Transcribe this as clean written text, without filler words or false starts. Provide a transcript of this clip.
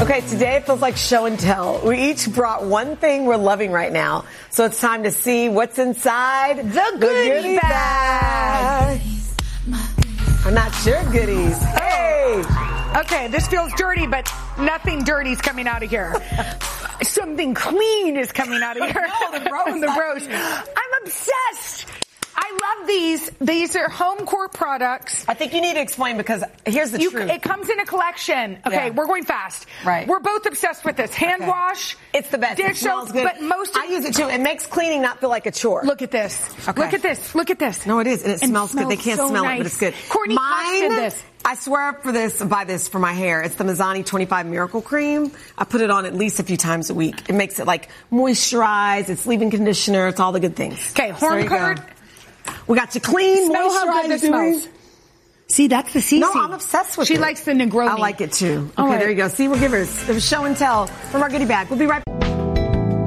Okay, today it feels like show and tell. We each brought one thing we're loving right now. So it's time to see what's inside the goodie bag. Or not your goodies. Hey! Okay, this feels dirty, but nothing dirty is coming out of here. Something clean is coming out of here. No, the rose. The rose. I'm obsessed. I love these. These are home court products. I think you need to explain because here's the truth. It comes in a collection. Okay, Yeah. We're going fast. Right. We're both obsessed with this. Hand wash. It's the best. Dish It smells soap, good. but I use it too. It makes cleaning not feel like a chore. Look at this. Okay. Look at this. Look at this. No, it is. And it smells good. They can't so smell nice. it, but it's good. Courtney costed this. I swear by this for my hair. It's the Mizani 25 Miracle Cream. I put it on at least a few times a week. It makes it like moisturize. It's leave-in conditioner. It's all the good things. Okay, home court. We got you clean, Smell how good this smells. See, that's the CC. No, I'm obsessed with it. She likes the Negroni. I like it too. All Okay, right. there you go. See, we'll give her a show and tell from our goodie bag. We'll be right back.